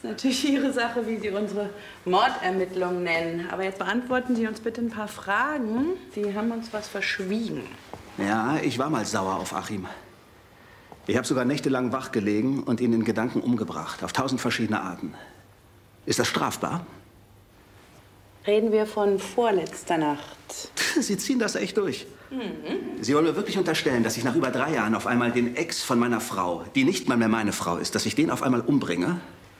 ist natürlich Ihre Sache, wie Sie unsere Mordermittlungen nennen. Aber jetzt beantworten Sie uns bitte ein paar Fragen. Sie haben uns was verschwiegen. Ja, ich war mal sauer auf Achim. Ich habe sogar nächtelang wach gelegen und ihn in Gedanken umgebracht, auf 1000 verschiedene Arten. Ist das strafbar? Reden wir von vorletzter Nacht. Sie ziehen das echt durch. Sie wollen mir wirklich unterstellen, dass ich nach über 3 Jahren auf einmal den Ex von meiner Frau, die nicht mal mehr meine Frau ist, dass ich den auf einmal umbringe?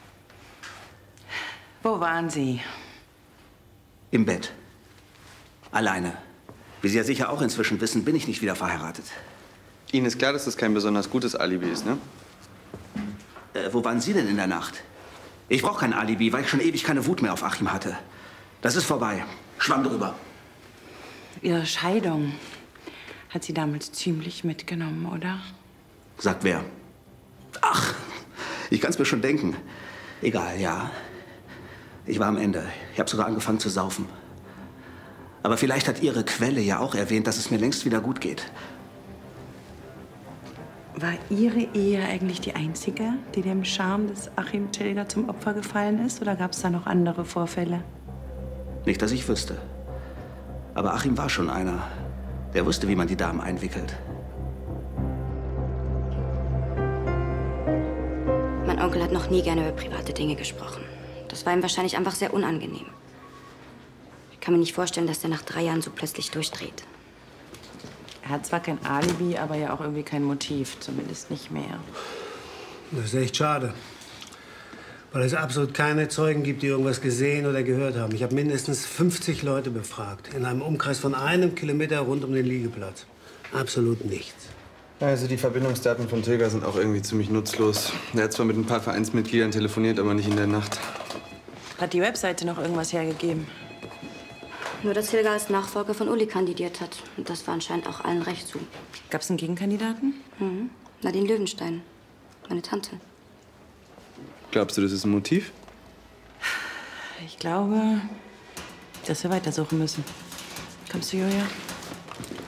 Wo waren Sie? Im Bett. Alleine. Wie Sie ja sicher auch inzwischen wissen, bin ich nicht wieder verheiratet. Ihnen ist klar, dass das kein besonders gutes Alibi ist, ne? Wo waren Sie denn in der Nacht? Ich brauche kein Alibi, weil ich schon ewig keine Wut mehr auf Achim hatte. Das ist vorbei. Schwamm drüber. Ihre Scheidung hat Sie damals ziemlich mitgenommen, oder? Sagt wer? Ach, ich kann's mir schon denken. Egal, ja. Ich war am Ende. Ich habe sogar angefangen zu saufen. Aber vielleicht hat Ihre Quelle ja auch erwähnt, dass es mir längst wieder gut geht. War Ihre Ehe eigentlich die einzige, die dem Charme des Achim Tilger zum Opfer gefallen ist? Oder gab es da noch andere Vorfälle? Nicht, dass ich wüsste. Aber Achim war schon einer. Der wusste, wie man die Damen einwickelt. Mein Onkel hat noch nie gerne über private Dinge gesprochen. Das war ihm wahrscheinlich einfach sehr unangenehm. Ich kann mir nicht vorstellen, dass er nach 3 Jahren so plötzlich durchdreht. Er hat zwar kein Alibi, aber ja auch irgendwie kein Motiv. Zumindest nicht mehr. Das ist echt schade. Weil es absolut keine Zeugen gibt, die irgendwas gesehen oder gehört haben. Ich habe mindestens 50 Leute befragt. In einem Umkreis von 1 Kilometer rund um den Liegeplatz. Absolut nichts. Also die Verbindungsdaten von Tilger sind auch irgendwie ziemlich nutzlos. Er hat zwar mit ein paar Vereinsmitgliedern telefoniert, aber nicht in der Nacht. Hat die Webseite noch irgendwas hergegeben? Nur, dass Tilger als Nachfolger von Uli kandidiert hat. Und das war anscheinend auch allen recht zu. Gab es einen Gegenkandidaten? Nadine Löwenstein, meine Tante. Glaubst du, das ist ein Motiv? Ich glaube, dass wir weitersuchen müssen. Kommst du, Julia?